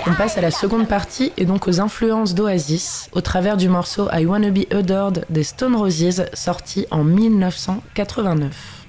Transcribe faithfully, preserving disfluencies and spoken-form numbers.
On passe à la seconde partie et donc aux influences d'Oasis, au travers du morceau I Wanna Be Adored des Stone Roses, sorti en mille neuf cent quatre-vingt-neuf.